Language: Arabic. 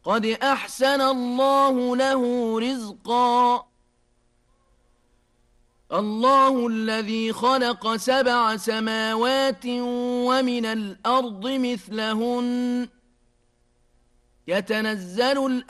قد أحسن الله له رزقا الله الذي خلق 7 سماوات ومن الأرض مثلهن يتنزل